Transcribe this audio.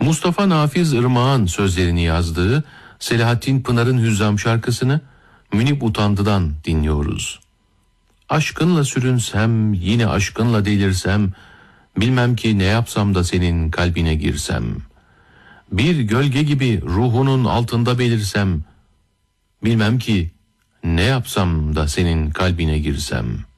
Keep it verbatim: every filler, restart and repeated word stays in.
Mustafa Nafiz Irmak'ın sözlerini yazdığı Selahattin Pınar'ın Hüzzam şarkısını Münip Utandı'dan dinliyoruz. Aşkınla sürünsem, yine aşkınla delirsem, bilmem ki ne yapsam da senin kalbine girsem. Bir gölge gibi ruhunun altında belirsem, bilmem ki ne yapsam da senin kalbine girsem.